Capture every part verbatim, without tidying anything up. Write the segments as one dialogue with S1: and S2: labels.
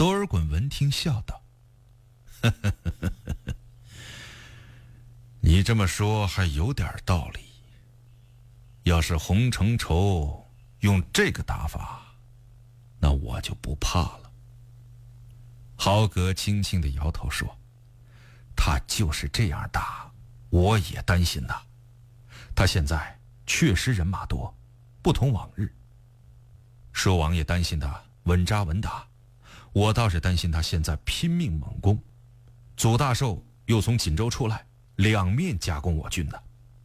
S1: 多尔衮闻听笑道：呵呵呵呵呵，你这么说还有点道理。要是洪承畴用这个打法，那我就不怕了。豪格轻轻地摇头说：他就是这样打，我也担心他。他现在确实人马多，不同往日。寿王爷担心他稳扎稳打，我倒是担心他现在拼命猛攻。祖大寿又从锦州出来，两面夹攻我军呢。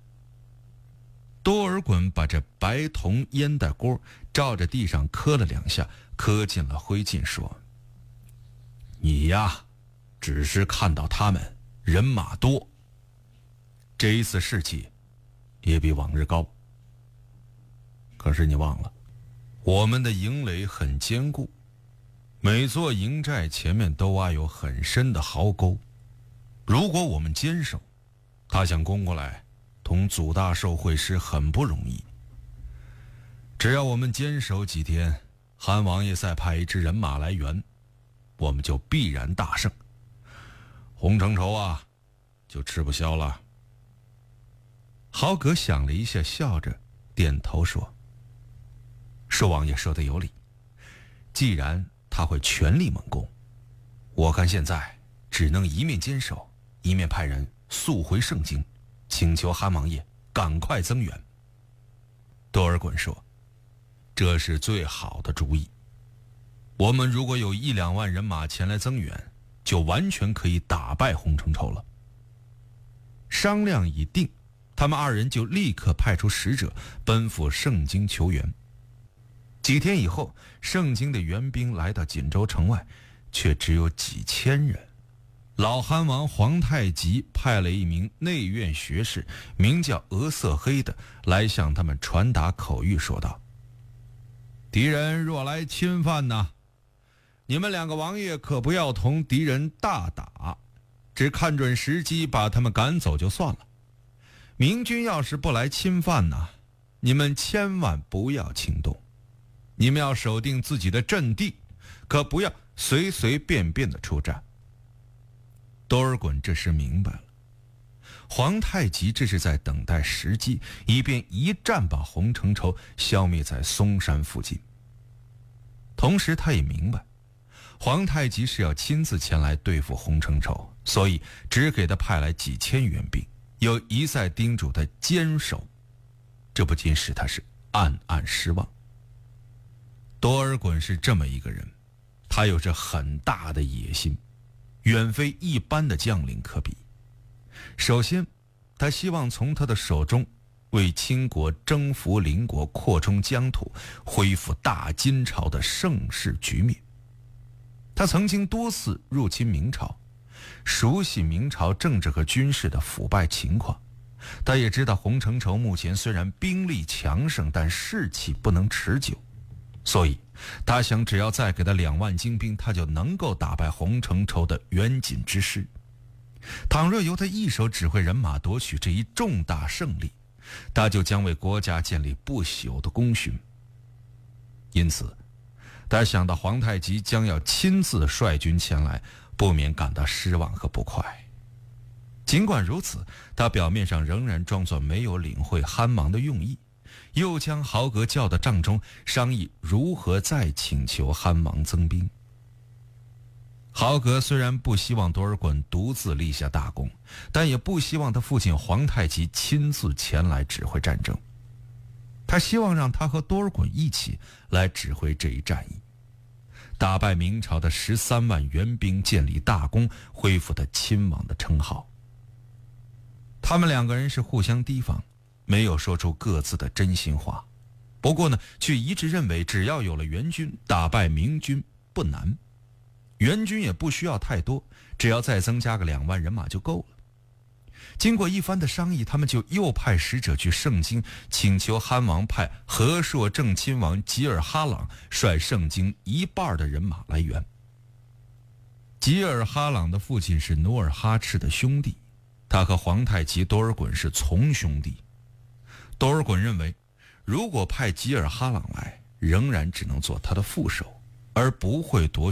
S1: 多尔衮把这白铜烟袋锅照着地上磕了两下，磕进了灰烬，说：你呀，只是看到他们人马多，这一次士气也比往日高。可是你忘了，我们的营垒很坚固，每座营寨前面都挖有很深的壕沟，如果我们坚守，他想攻过来同祖大寿会师很不容易。只要我们坚守几天，韩王爷再派一支人马来援，我们就必然大胜。洪承畴啊，就吃不消了。豪格想了一下，笑着点头说：寿王爷说的有理，既然他会全力猛攻，我看现在只能一面坚守，一面派人速回盛京，请求韩王爷赶快增援。多尔衮说：这是最好的主意。我们如果有一两万人马前来增援，就完全可以打败洪承畴了。商量已定，他们二人就立刻派出使者奔赴盛京求援。几天以后，盛京的援兵来到锦州城外，却只有几千人。老韩王皇太极派了一名内院学士，名叫额瑟黑的，来向他们传达口谕，说道：敌人若来侵犯呢，你们两个王爷可不要同敌人大打，只看准时机把他们赶走就算了。明军要是不来侵犯呢，你们千万不要轻动，你们要守定自己的阵地，可不要随随便便的出战。多尔衮这时明白了，皇太极这是在等待时机，以便一战把洪承畴消灭在嵩山附近。同时他也明白，皇太极是要亲自前来对付洪承畴，所以只给他派来几千援兵，又一再叮嘱他坚守，这不禁使他是暗暗失望。多尔衮是这么一个人，他有着很大的野心，远非一般的将领可比。首先，他希望从他的手中为清国征服邻国，扩充疆土，恢复大金朝的盛世局面。他曾经多次入侵明朝，熟悉明朝政治和军事的腐败情况。他也知道洪承畴目前虽然兵力强盛，但士气不能持久，所以他想只要再给他两万精兵，他就能够打败洪承畴的援锦之师。倘若由他一手指挥人马夺取这一重大胜利，他就将为国家建立不朽的功勋。因此他想到皇太极将要亲自率军前来，不免感到失望和不快。尽管如此，他表面上仍然装作没有领会憨王的用意，又将豪格叫到帐中，商议如何再请求憨王增兵。豪格虽然不希望多尔衮独自立下大功，但也不希望他父亲皇太极亲自前来指挥战争。他希望让他和多尔衮一起来指挥这一战役，打败明朝的十三万援兵，建立大功，恢复他亲王的称号。他们两个人是互相提防，没有说出各自的真心话，不过呢，却一致认为只要有了援军，打败明军不难。援军也不需要太多，只要再增加个两万人马就够了。经过一番的商议，他们就又派使者去盛京，请求憨王派和硕正亲王吉尔哈朗率盛京一半的人马来援。吉尔哈朗的父亲是努尔哈赤的兄弟，他和皇太极多尔衮是从兄弟。多尔衮认为，如果派吉尔哈朗来，仍然只能做他的副手，而不会夺